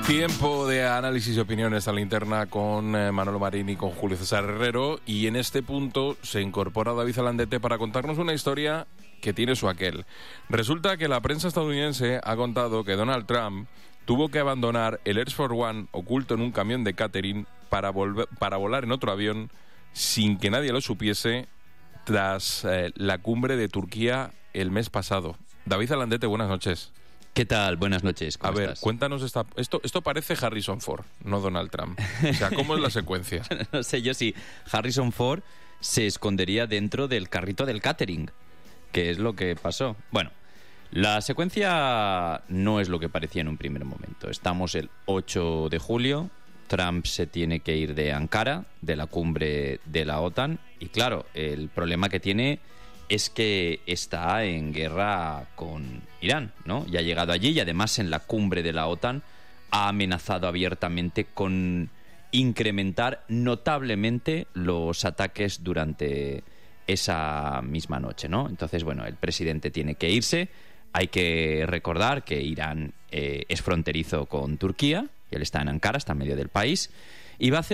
Tiempo de análisis y opiniones a la linterna con Manolo Marín y con Julio César Herrero. Y en este punto se incorpora David Alandete para contarnos una historia que tiene su aquel. Resulta que la prensa estadounidense ha contado que Donald Trump tuvo que abandonar el Air Force One oculto en un camión de catering para volar en otro avión sin que nadie lo supiese tras la cumbre de Turquía el mes pasado. David Alandete, buenas noches. ¿Qué tal? Buenas noches. A ver, cuéntanos esto parece Harrison Ford, no Donald Trump. O sea, ¿cómo es la secuencia? No sé yo si Harrison Ford se escondería dentro del carrito del catering, que es lo que pasó. Bueno, la secuencia no es lo que parecía en un primer momento. Estamos el 8 de julio, Trump se tiene que ir de Ankara, de la cumbre de la OTAN, y claro, el problema que tiene es que está en guerra con Irán, ¿no? Y ha llegado allí y además en la cumbre de la OTAN ha amenazado abiertamente con incrementar notablemente los ataques durante esa misma noche, ¿no? Entonces, bueno, el presidente tiene que irse. Hay que recordar que Irán es fronterizo con Turquía y él está en Ankara, está en medio del país, y va a hacer